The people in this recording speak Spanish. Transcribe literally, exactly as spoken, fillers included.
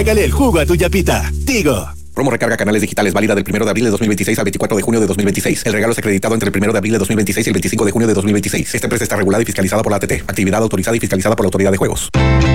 Pégale el jugo a tu yapita. Tigo. Promo recarga canales digitales válida del primero de abril de dos mil veintiséis al veinticuatro de junio de dos mil veintiséis. El regalo es acreditado entre el primero de abril de dos mil veintiséis y el veinticinco de junio de dos mil veintiséis. Esta empresa está regulada y fiscalizada por la A T T. Actividad autorizada y fiscalizada por la Autoridad de Juegos.